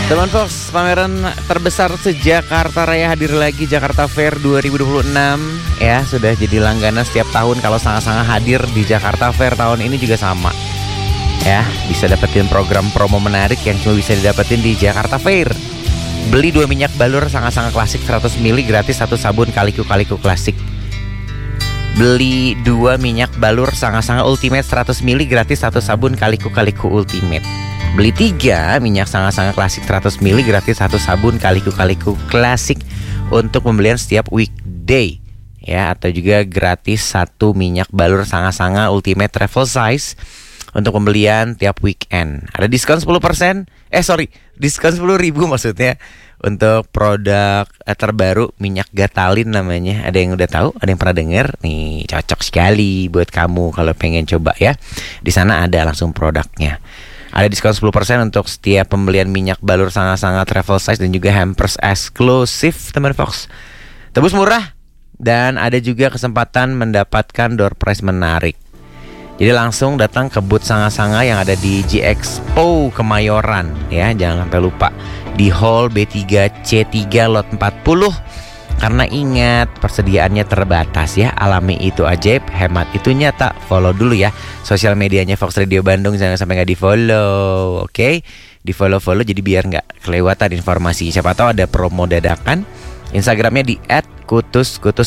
Teman Fox, pameran terbesar se-Jakarta Raya hadir lagi, Jakarta Fair 2026. Ya, sudah jadi langganan setiap tahun kalau Sanga-Sanga hadir di Jakarta Fair. Tahun ini juga sama. Ya, bisa dapetin program promo menarik yang cuma bisa didapetin di Jakarta Fair. Beli 2 minyak balur Sanga-Sanga klasik 100 ml gratis 1 sabun Kaliku klasik. Beli 2 minyak balur Sanga-Sanga Ultimate 100 ml gratis 1 sabun Kaliku Ultimate. Beli 3 minyak Sanga-Sanga klasik 100 ml gratis 1 sabun Kaliku klasik untuk pembelian setiap weekday. Ya, atau juga gratis 1 minyak balur Sanga-Sanga Ultimate Travel Size untuk pembelian tiap weekend. Ada diskon 10%. Diskon 10.000 maksudnya untuk produk terbaru minyak Gatalin namanya. Ada yang udah tahu? Ada yang pernah dengar? Nih, cocok sekali buat kamu kalau pengen coba ya. Di sana ada langsung produknya. Ada diskon 10% untuk setiap pembelian minyak balur Sanga-Sanga Travel Size dan juga hampers eksklusif, teman Fox. Tebus murah dan ada juga kesempatan mendapatkan door prize menarik. Jadi langsung datang ke booth Sanga-Sanga yang ada di G-Expo Kemayoran ya, jangan sampai lupa di Hall B3C3 lot 40. Karena ingat, persediaannya terbatas ya. Alami itu ajaib, hemat itu nyata. Follow dulu ya sosial medianya Fox Radio Bandung, jangan sampai nggak di follow. Oke, di follow jadi biar nggak kelewatan informasi. Siapa tahu ada promo dadakan. Instagramnya di @kutus